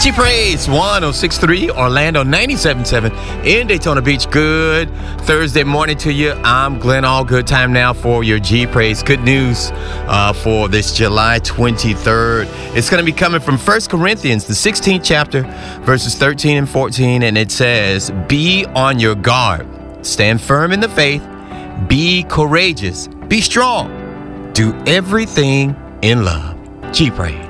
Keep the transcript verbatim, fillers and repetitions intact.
G Praise one oh six point three, Orlando ninety-seven point seven in Daytona Beach. Good Thursday morning to you. I'm Glenn. All good time now for your G Praise. Good news uh, for this July twenty-third. It's going to be coming from First Corinthians, the sixteenth chapter, verses thirteen and fourteen. And it says, be on your guard. Stand firm in the faith. Be courageous. Be strong. Do everything in love. G Praise.